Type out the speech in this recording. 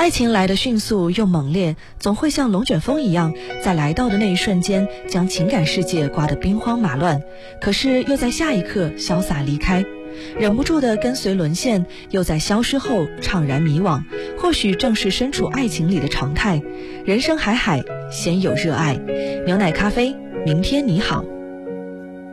爱情来得迅速又猛烈，总会像龙卷风一样，在来到的那一瞬间将情感世界刮得兵荒马乱，可是又在下一刻潇洒离开，忍不住的跟随沦陷，又在消失后怅然迷惘。或许正是身处爱情里的常态。人生海海，先有热爱。牛奶咖啡，明天你好。